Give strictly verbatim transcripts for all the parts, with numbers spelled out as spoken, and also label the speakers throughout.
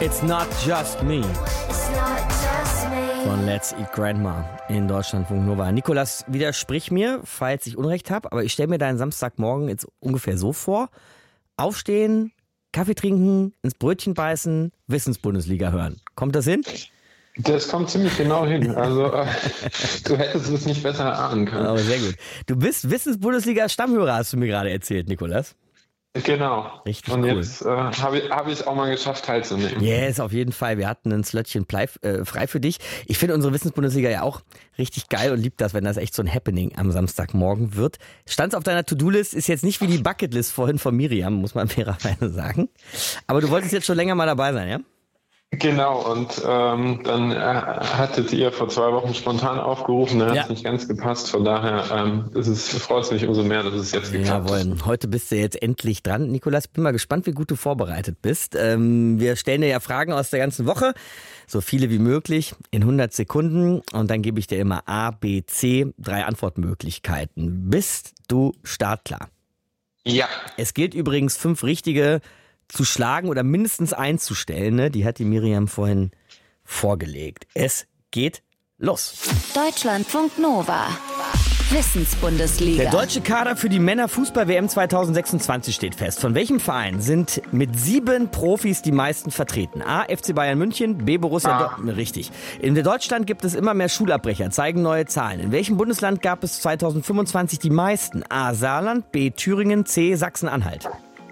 Speaker 1: It's not just me. Von Let's Eat Grandma in Deutschlandfunk Nova. Nikolas, widersprich mir, falls ich Unrecht habe, aber ich stelle mir deinen Samstagmorgen jetzt ungefähr so vor. Aufstehen, Kaffee trinken, ins Brötchen beißen, Wissensbundesliga hören. Kommt das hin?
Speaker 2: Das kommt ziemlich genau hin. Also äh, du hättest es nicht besser erahnen können.
Speaker 1: Aber sehr gut. Du bist Wissensbundesliga-Stammhörer, hast du mir gerade erzählt, Nikolas.
Speaker 2: Genau.
Speaker 1: Richtig
Speaker 2: Und
Speaker 1: cool.
Speaker 2: jetzt äh, habe ich, hab ich auch mal geschafft, teilzunehmen.
Speaker 1: Yes, auf jeden Fall. Wir hatten ein Slöttchen Pleif, äh, frei für dich. Ich finde unsere Wissensbundesliga ja auch richtig geil und lieb das, wenn das echt so ein Happening am Samstagmorgen wird. Stand's auf deiner To-Do-List, ist jetzt nicht wie die Bucketlist vorhin von Miriam, muss man fairerweise sagen. Aber du wolltest jetzt schon länger mal dabei sein, ja?
Speaker 2: Genau, und ähm, dann äh, hattet ihr vor zwei Wochen spontan aufgerufen, da hat es
Speaker 1: Ja.
Speaker 2: nicht ganz gepasst, von daher ähm, ist es, freut es mich umso mehr, dass es jetzt geklappt hat.
Speaker 1: Jawohl, heute bist du jetzt endlich dran. Nikolas, bin mal gespannt, wie gut du vorbereitet bist. Ähm, wir stellen dir ja Fragen aus der ganzen Woche, so viele wie möglich, in hundert Sekunden. Und dann gebe ich dir immer A, B, C, drei Antwortmöglichkeiten. Bist du startklar?
Speaker 2: Ja,
Speaker 1: Es gilt übrigens, fünf richtige zu schlagen oder mindestens einzustellen. Ne? Die hat die Miriam vorhin vorgelegt. Es geht los.
Speaker 3: Deutschlandfunk Nova. Wissensbundesliga.
Speaker 1: Der deutsche Kader für die Männer-Fußball-W M zweitausendsechsundzwanzig steht fest. Von welchem Verein sind mit sieben Profis die meisten vertreten? A. F C Bayern München, B. Borussia
Speaker 2: Ah.
Speaker 1: Dortmund. Richtig. In Deutschland gibt es immer mehr Schulabbrecher, zeigen neue Zahlen. In welchem Bundesland gab es zweitausendfünfundzwanzig die meisten? A. Saarland, B. Thüringen, C. Sachsen-Anhalt.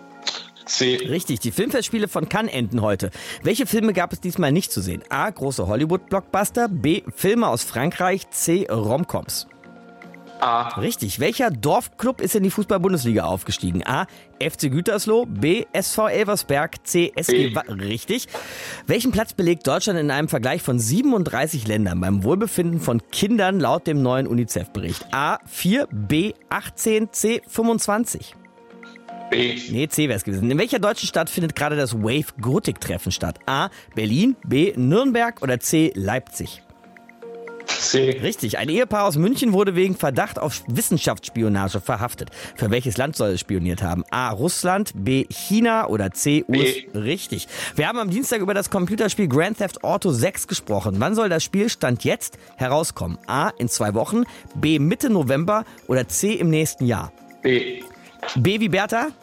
Speaker 2: C.
Speaker 1: Richtig, die Filmfestspiele von Cannes enden heute. Welche Filme gab es diesmal nicht zu sehen? A. Große Hollywood-Blockbuster, B. Filme aus Frankreich, C. Romcoms.
Speaker 2: A.
Speaker 1: Richtig. Welcher Dorfclub ist in die Fußball-Bundesliga aufgestiegen? A. F C Gütersloh, B. S V Elversberg, C. S G
Speaker 2: B.
Speaker 1: Wa- Richtig. Welchen Platz belegt Deutschland in einem Vergleich von siebenunddreißig Ländern beim Wohlbefinden von Kindern laut dem neuen UNICEF-Bericht? A. vier, B. achtzehn, C. fünfundzwanzig.
Speaker 2: B.
Speaker 1: Nee, C wäre es gewesen. In welcher deutschen Stadt findet gerade das Wave-Gotik-Treffen statt? A. Berlin, B. Nürnberg oder C. Leipzig?
Speaker 2: C.
Speaker 1: Richtig, ein Ehepaar aus München wurde wegen Verdacht auf Wissenschaftsspionage verhaftet. Für welches Land soll es spioniert haben? A. Russland, B. China oder C. U S A?
Speaker 2: B.
Speaker 1: Richtig. Wir haben am Dienstag über das Computerspiel Grand Theft Auto sechs gesprochen. Wann soll das Spiel Stand jetzt herauskommen? A. In zwei Wochen, B. Mitte November oder C. im nächsten Jahr?
Speaker 2: B.
Speaker 1: B wie Bertha?